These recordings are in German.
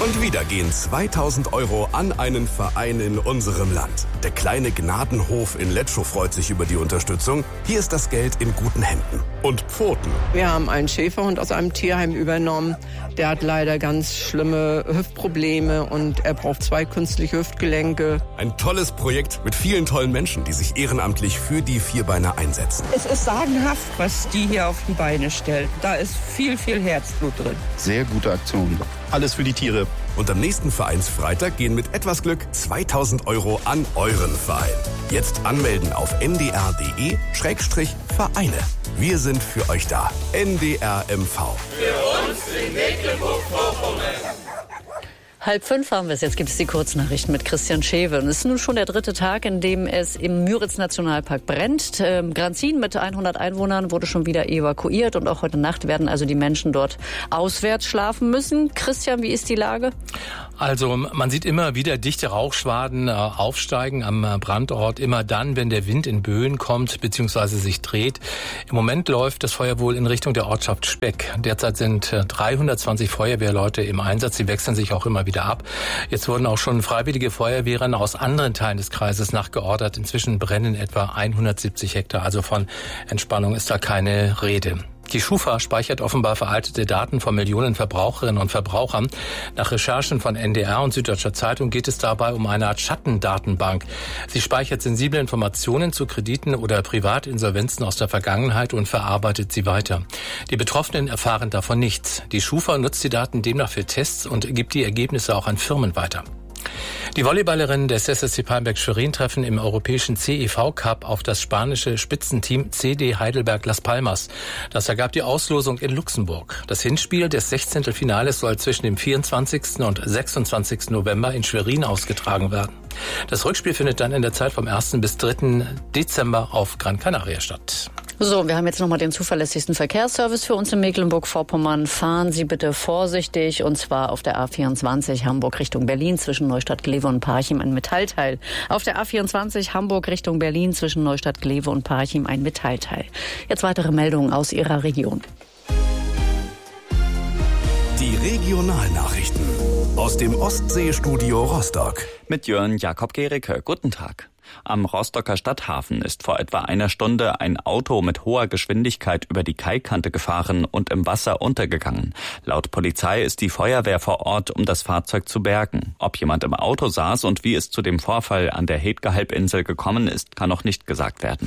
Und wieder gehen 2.000 Euro an einen Verein in unserem Land. Der kleine Gnadenhof in Letschow freut sich über die Unterstützung. Hier ist das Geld in guten Händen. Und Pfoten. Wir haben einen Schäferhund aus einem Tierheim übernommen. Der hat leider ganz schlimme Hüftprobleme und er braucht 2 künstliche Hüftgelenke. Ein tolles Projekt mit vielen tollen Menschen, die sich ehrenamtlich für die Vierbeiner einsetzen. Es ist sagenhaft, was die hier auf die Beine stellen. Da ist viel, viel Herzblut drin. Sehr gute Aktion. Alles für die Tiere. Und am nächsten Vereinsfreitag gehen mit etwas Glück 2.000 Euro an euren Verein. Jetzt anmelden auf ndr.de/Vereine. Wir sind für euch da. NDR MV. Für uns in Mecklenburg-Vorpommern. 4:30 haben wir es. Jetzt gibt es die Kurznachrichten mit Christian Schewe. Und es ist nun schon der 3. Tag, in dem es im Müritz-Nationalpark brennt. Granzin mit 100 Einwohnern wurde schon wieder evakuiert. Und auch heute Nacht werden also die Menschen dort auswärts schlafen müssen. Christian, wie ist die Lage? Also man sieht immer wieder dichte Rauchschwaden aufsteigen am Brandort. Immer dann, wenn der Wind in Böen kommt bzw. sich dreht. Im Moment läuft das Feuer wohl in Richtung der Ortschaft Speck. Derzeit sind 320 Feuerwehrleute im Einsatz. Sie wechseln sich auch immer wieder ab. Jetzt wurden auch schon freiwillige Feuerwehren aus anderen Teilen des Kreises nachgeordert. Inzwischen brennen etwa 170 Hektar. Also von Entspannung ist da keine Rede. Die Schufa speichert offenbar veraltete Daten von Millionen Verbraucherinnen und Verbrauchern. Nach Recherchen von NDR und Süddeutscher Zeitung geht es dabei um eine Art Schattendatenbank. Sie speichert sensible Informationen zu Krediten oder Privatinsolvenzen aus der Vergangenheit und verarbeitet sie weiter. Die Betroffenen erfahren davon nichts. Die Schufa nutzt die Daten demnach für Tests und gibt die Ergebnisse auch an Firmen weiter. Die Volleyballerinnen des SSC Palmberg Schwerin treffen im europäischen CEV Cup auf das spanische Spitzenteam CD Heidelberg Las Palmas. Das ergab die Auslosung in Luxemburg. Das Hinspiel des 16. Finales soll zwischen dem 24. und 26. November in Schwerin ausgetragen werden. Das Rückspiel findet dann in der Zeit vom 1. bis 3. Dezember auf Gran Canaria statt. So, wir haben jetzt nochmal den zuverlässigsten Verkehrsservice für uns in Mecklenburg-Vorpommern. Fahren Sie bitte vorsichtig, und zwar auf der A24 Hamburg Richtung Berlin zwischen Neustadt-Glewe und Parchim ein Metallteil. Auf der A24 Hamburg Richtung Berlin zwischen Neustadt-Glewe und Parchim ein Metallteil. Jetzt weitere Meldungen aus Ihrer Region. Die Regionalnachrichten aus dem Ostseestudio Rostock. Mit Jörn Jakob Gericke. Guten Tag. Am Rostocker Stadthafen ist vor etwa einer Stunde ein Auto mit hoher Geschwindigkeit über die Kaikante gefahren und im Wasser untergegangen. Laut Polizei ist die Feuerwehr vor Ort, um das Fahrzeug zu bergen. Ob jemand im Auto saß und wie es zu dem Vorfall an der Hetke-Halbinsel gekommen ist, kann noch nicht gesagt werden.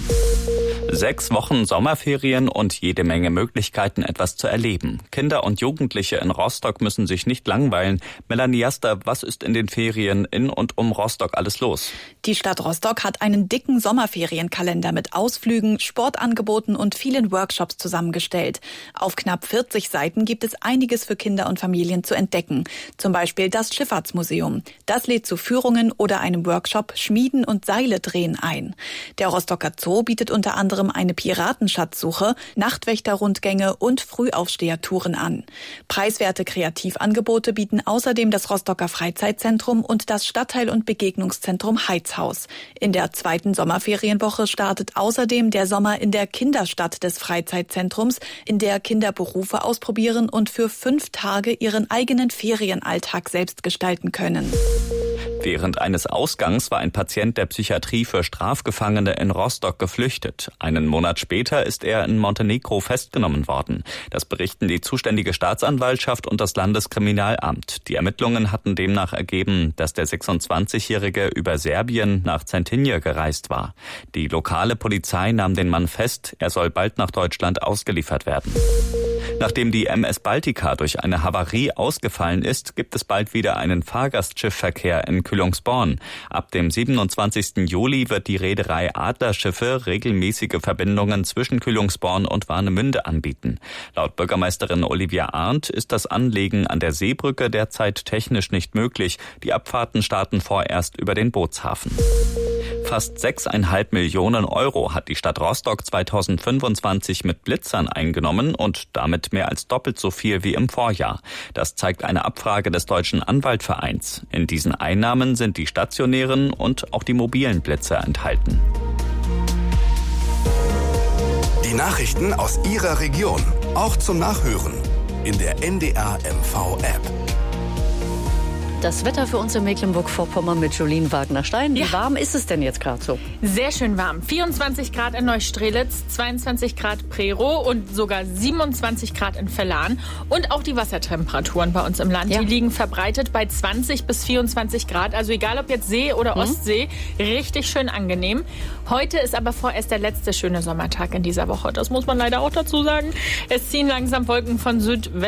6 Wochen Sommerferien und jede Menge Möglichkeiten, etwas zu erleben. Kinder und Jugendliche in Rostock müssen sich nicht langweilen. Melanie Jaster, was ist in den Ferien in und um Rostock alles los? Die Stadt Rostock hat einen dicken Sommerferienkalender mit Ausflügen, Sportangeboten und vielen Workshops zusammengestellt. Auf knapp 40 Seiten gibt es einiges für Kinder und Familien zu entdecken. Zum Beispiel das Schifffahrtsmuseum. Das lädt zu Führungen oder einem Workshop Schmieden und Seile drehen ein. Der Rostocker Zoo bietet unter anderem eine Piratenschatzsuche, Nachtwächterrundgänge und Frühaufstehertouren an. Preiswerte Kreativangebote bieten außerdem das Rostocker Freizeitzentrum und das Stadtteil- und Begegnungszentrum Heizhaus. In der 2. Sommerferienwoche startet außerdem der Sommer in der Kinderstadt des Freizeitzentrums, in der Kinder Berufe ausprobieren und für 5 Tage ihren eigenen Ferienalltag selbst gestalten können. Während eines Ausgangs war ein Patient der Psychiatrie für Strafgefangene in Rostock geflüchtet. Einen Monat später ist er in Montenegro festgenommen worden. Das berichten die zuständige Staatsanwaltschaft und das Landeskriminalamt. Die Ermittlungen hatten demnach ergeben, dass der 26-Jährige über Serbien nach Cetinje gereist war. Die lokale Polizei nahm den Mann fest. Er soll bald nach Deutschland ausgeliefert werden. Nachdem die MS Baltica durch eine Havarie ausgefallen ist, gibt es bald wieder einen Fahrgastschiffverkehr in Kühlungsborn. Ab dem 27. Juli wird die Reederei Adlerschiffe regelmäßige Verbindungen zwischen Kühlungsborn und Warnemünde anbieten. Laut Bürgermeisterin Olivia Arndt ist das Anlegen an der Seebrücke derzeit technisch nicht möglich. Die Abfahrten starten vorerst über den Bootshafen. Fast 6,5 Millionen Euro hat die Stadt Rostock 2025 mit Blitzern eingenommen und damit mehr als doppelt so viel wie im Vorjahr. Das zeigt eine Abfrage des Deutschen Anwaltvereins. In diesen Einnahmen sind die stationären und auch die mobilen Blitzer enthalten. Die Nachrichten aus Ihrer Region, auch zum Nachhören in der NDR MV App. Das Wetter für uns in Mecklenburg-Vorpommern mit Jolien Wagner-Stein. Ja. Wie warm ist es denn jetzt gerade so? Sehr schön warm. 24 Grad in Neustrelitz, 22 Grad Prerow und sogar 27 Grad in Vellan. Und auch die Wassertemperaturen bei uns im Land, die liegen verbreitet bei 20 bis 24 Grad. Also egal ob jetzt See oder Ostsee, richtig schön angenehm. Heute ist aber vorerst der letzte schöne Sommertag in dieser Woche. Das muss man leider auch dazu sagen. Es ziehen langsam Wolken von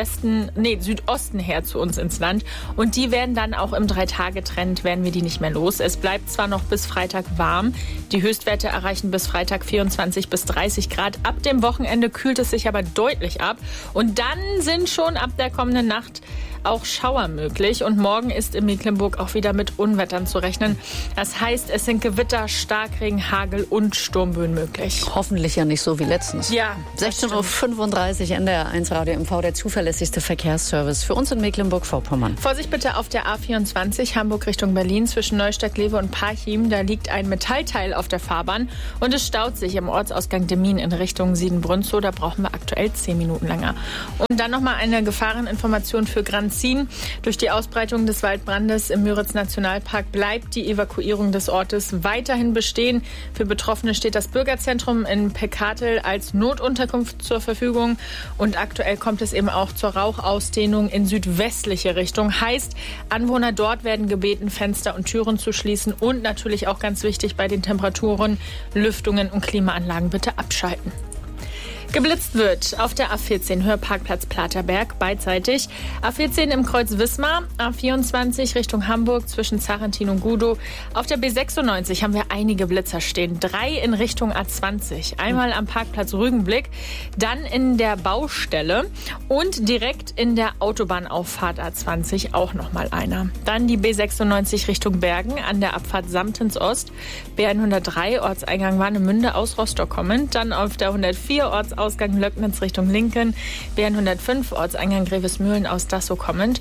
Südosten her zu uns ins Land. Und die werden dann auch im 3-Tage-Trend, werden wir die nicht mehr los. Es bleibt zwar noch bis Freitag warm. Die Höchstwerte erreichen bis Freitag 24 bis 30 Grad. Ab dem Wochenende kühlt es sich aber deutlich ab. Und dann sind schon ab der kommenden Nacht auch Schauer möglich. Und morgen ist in Mecklenburg auch wieder mit Unwettern zu rechnen. Das heißt, es sind Gewitter, Starkregen, Hagel und Sturmböen möglich. Hoffentlich ja nicht so wie letztens. Ja. 16.35 Uhr NDR1 Radio MV, der zuverlässigste Verkehrsservice für uns in Mecklenburg-Vorpommern. Vorsicht bitte auf der A24 Hamburg Richtung Berlin zwischen Neustadt, Glewe und Parchim. Da liegt ein Metallteil auf der Fahrbahn und es staut sich im Ortsausgang Demmin in Richtung Siedenbrünnzow. Da brauchen wir aktuell 10 Minuten länger. Und dann nochmal eine Gefahreninformation für Granzin. Durch die Ausbreitung des Waldbrandes im Müritz-Nationalpark bleibt die Evakuierung des Ortes weiterhin bestehen. Für Betroffene steht das Bürgerzentrum in Pekatel als Notunterkunft zur Verfügung. Und aktuell kommt es eben auch zur Rauchausdehnung in südwestliche Richtung. Heißt, Anwohner dort werden gebeten, Fenster und Türen zu schließen. Und natürlich auch ganz wichtig bei den Temperaturen, Lüftungen und Klimaanlagen bitte abschalten. Geblitzt wird auf der A14 Hörparkplatz Platerberg beidseitig. A14 im Kreuz Wismar, A24 Richtung Hamburg zwischen Zarentin und Gudow. Auf der B96 haben wir einige Blitzer stehen. 3 in Richtung A20. Einmal am Parkplatz Rügenblick, dann in der Baustelle und direkt in der Autobahnauffahrt A20 auch nochmal einer. Dann die B96 Richtung Bergen an der Abfahrt Samtens Ost. B103 Ortseingang Warnemünde aus Rostock kommend. Dann auf der 104 Ortsausgang Löcknitz Richtung Linken, B105 Ortseingang Grevesmühlen aus Dassow kommend,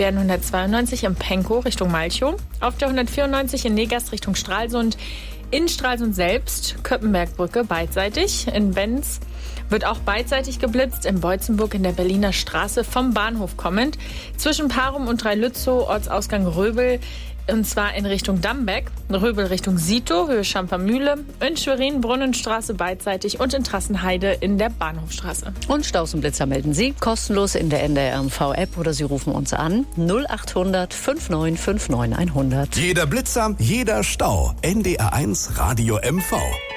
B192 im Pankow Richtung Malchow, auf der 194 in Negas Richtung Stralsund, in Stralsund selbst Köppenbergbrücke beidseitig, in Benz wird auch beidseitig geblitzt, in Beutzenburg in der Berliner Straße vom Bahnhof kommend, zwischen Parum und Dreilützow Ortsausgang Röbel, und zwar in Richtung Dambeck, Röbel Richtung Sito, Höhe Schampermühle, in Schwerin, Brunnenstraße beidseitig und in Trassenheide in der Bahnhofstraße. Und Staus und Blitzer melden Sie kostenlos in der NDR-MV-App oder Sie rufen uns an 0800 5959 100. Jeder Blitzer, jeder Stau. NDR1 Radio MV.